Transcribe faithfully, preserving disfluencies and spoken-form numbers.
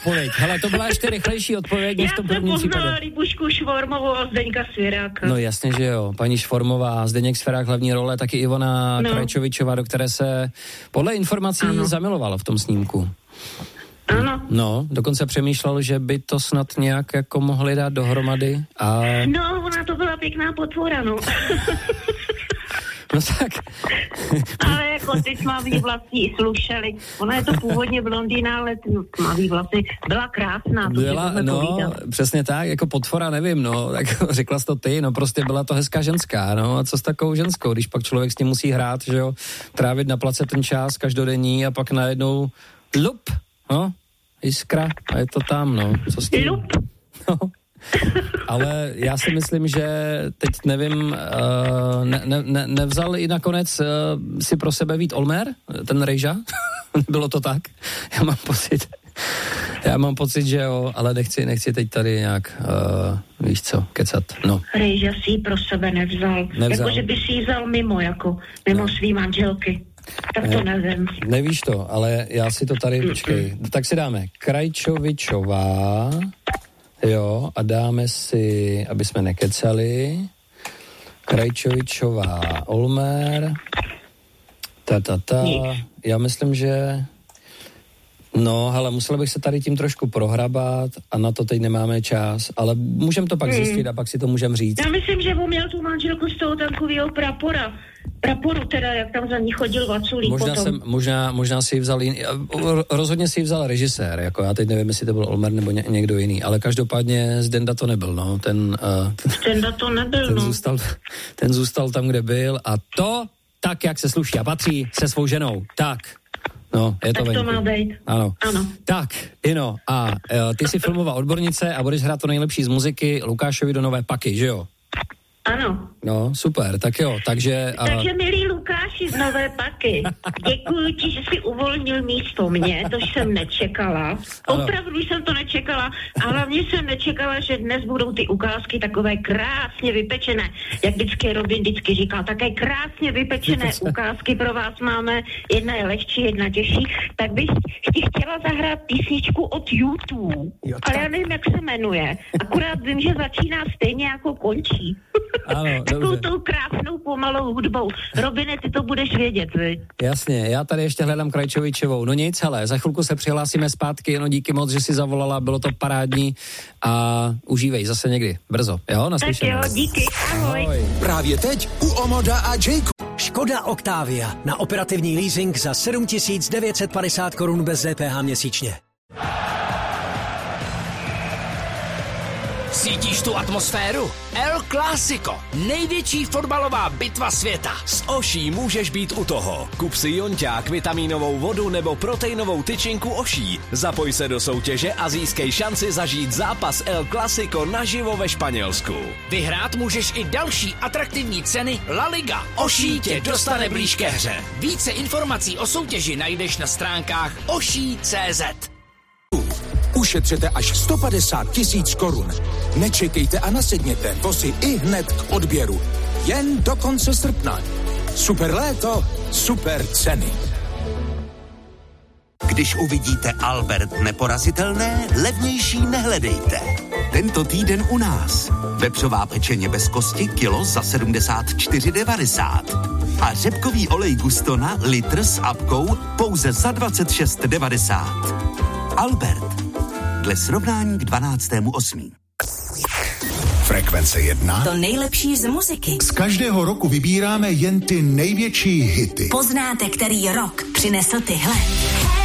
odpověď. Hele, to byla ještě rychlejší odpověď než v tom prvním případě. Já jsem poznala Libušku Švormovou a Zdeňka Svěráka. No jasně, že jo. Paní Švormová, Zdeněk Svěrák hlavní role, taky Ivona no. Krajčovičová, do které se podle informací ano. zamilovala v tom snímku. Ano. No, dokonce přemýšlel, že by to snad nějak jako mohli dát dohromady a... No, ona to byla pěkná potvora, no. No tak. Ale jako ty tmavý vlasy slušeli. Ona je to původně blondýna, ale tmavý vlasy byla krásná. Byla, no, povídat. Přesně tak, jako potvora, nevím, no, tak řekla jsi to ty, no prostě byla to hezká ženská, no, a co s takovou ženskou, když pak člověk s tím musí hrát, že jo, trávit na place ten čas každodenní a pak najednou lup, no, jiskra a je to tam, no, co s tím? Lup. No. Ale já si myslím, že teď nevím, uh, ne, ne, nevzal i nakonec uh, si pro sebe Vít Olmér, ten Rejža? Bylo to tak? Já mám pocit, já mám pocit, že jo, ale nechci, nechci teď tady nějak, uh, víš co, kecat, no. Rejža si ji pro sebe nevzal. nevzal. Jako, že by si ji vzal mimo, jako, mimo no. svý manželky. Tak to nevím. Nevíš to, ale já si to tady, počkej, tak si dáme Krajčovičová... Jo, a dáme si, aby jsme nekecali, Krajčovičová Olmér, ta, ta, ta. Já myslím, že no, hele, musel bych se tady tím trošku prohrabat a na to teď nemáme čas, ale můžeme to pak hmm. zjistit a pak si to můžeme říct. Já myslím, že on měl tu manželku z toho tankového prapora. Praporu teda, jak tam za ní chodil Vaculík možná potom. Jsem, možná, možná si ji vzal jiný, rozhodně si ji vzal režisér, jako já teď nevím, jestli to byl Olmér nebo ně, někdo jiný, ale každopádně Zdenda to nebyl, no, ten... Uh, ten Zdenda to nebyl, ten no. Zůstal, ten zůstal tam, kde byl a to tak, jak se sluší a patří se svou ženou, tak... No, je to tak venku. To má být. Ano. ano. Tak, Ino, a uh, ty jsi filmová odbornice a budeš hrát to nejlepší z muziky Lukášovi do Nové Paky, že jo? Ano. No, super, tak jo, takže... Uh... Takže milí Lukáši z Nové Paky, děkuji ti, že jsi uvolnil místo mě, to jsem nečekala. Opravdu jsem to nečekala a hlavně jsem nečekala, že dnes budou ty ukázky takové krásně vypečené, jak vždycky Robin vždycky říkal, také krásně vypečené ukázky pro vás máme, jedna je lehčí, jedna těžší, tak bych ti chtěla zahrát písničku od YouTube, jo, ale já nevím, jak se jmenuje, akurát vím, že začíná stejně jako končí. Ano, takovou tou krásnou pomalou hudbou. Robine, ty to budeš vědět, viď? Jasně, já tady ještě hledám Krajčovičovou. No nic, hele, za chvilku se přihlásíme zpátky, no díky moc, že jsi zavolala, bylo to parádní a užívej zase někdy, brzo, jo, naslyšenou. Tak jo, díky, ahoj. ahoj. Právě teď u Omoda a Jake. Škoda Octavia na operativní leasing za sedm tisíc devět set padesát korun bez D P H měsíčně. Cítíš tu atmosféru? El Clásico, největší fotbalová bitva světa. S Oší můžeš být u toho. Kup si jonťák, vitamínovou vodu nebo proteinovou tyčinku Oší. Zapoj se do soutěže a získej šanci zažít zápas El Clásico naživo ve Španělsku. Vyhrát můžeš i další atraktivní ceny La Liga. Oší tě dostane blíž ke hře. Více informací o soutěži najdeš na stránkách oší tečka cé zet. Ušetřete až sto padesát tisíc korun. Nečekejte a nasedněte, to si i hned k odběru. Jen do konce srpna. Super léto, super ceny. Když uvidíte Albert neporazitelné, levnější nehledejte. Tento týden u nás. Vepřová pečeně bez kosti kilo za sedmdesát čtyři devadesát. A řepkový olej Gustona litr s apkou pouze za dvacet šest devadesát. Albert. Dle srovnání k dvanáctému osmého Frekvence jedna. To nejlepší z muziky. Z každého roku vybíráme jen ty největší hity. Poznáte, který rok přinesl tyhle.